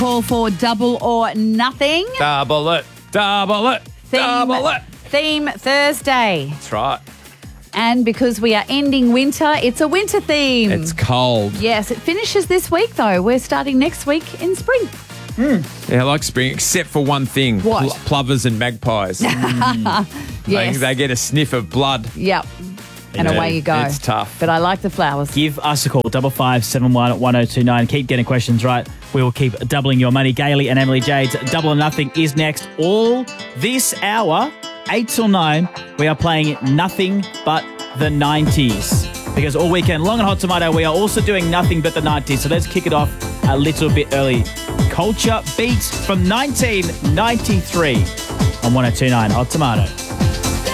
Call for double or nothing. Double it. Double it. Double it. Theme Thursday. That's right. And because we are ending winter, it's a winter theme. It's cold. Yes, it finishes this week, though. We're starting next week in spring. Yeah, I like spring, except for one thing. What? Plovers and magpies. Yes. They get a sniff of blood. Yep. And Yeah, away you go. it's tough. But I like the flowers. Give us a call, 55711029. Keep getting questions right. We will keep doubling your money. Gailey and Emily Jade's Double or Nothing is next. All this hour, 8 till 9, we are playing nothing but the 90s. Because all weekend long and Hot Tomato, we are also doing nothing but the 90s. So let's kick it off a little bit early. Culture Beats from 1993 on 1029 Hot Tomato.